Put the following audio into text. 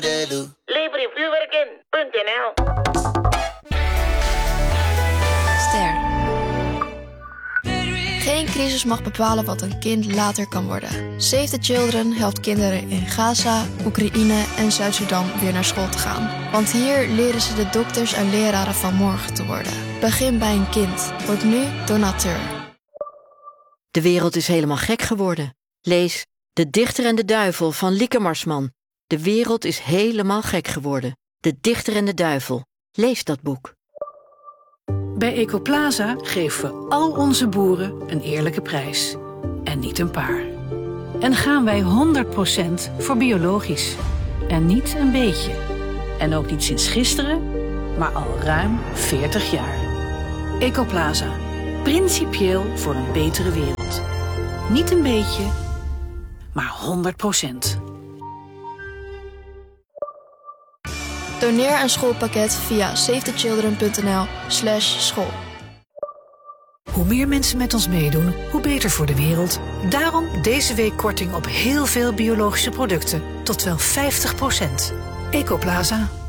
Levervuurwerken.nl. Ster. Geen crisis mag bepalen wat een kind later kan worden. Save the Children helpt kinderen in Gaza, Oekraïne en Zuid-Sudan weer naar school te gaan. Want hier leren ze de dokters en leraren van morgen te worden. Begin bij een kind. Word nu donateur. De wereld is helemaal gek geworden. Lees De Dichter en de Duivel van Lieke Marsman. De wereld is helemaal gek geworden. De Dichter en de Duivel. Lees dat boek. Bij Ecoplaza geven we al onze boeren een eerlijke prijs. En niet een paar. En gaan wij 100% voor biologisch. En niet een beetje. En ook niet sinds gisteren, maar al ruim 40 jaar. Ecoplaza. Principieel voor een betere wereld. Niet een beetje, maar 100%. Doneer een schoolpakket via savethechildren.nl/school. Hoe meer mensen met ons meedoen, hoe beter voor de wereld. Daarom deze week korting op heel veel biologische producten. Tot wel 50%. Ecoplaza.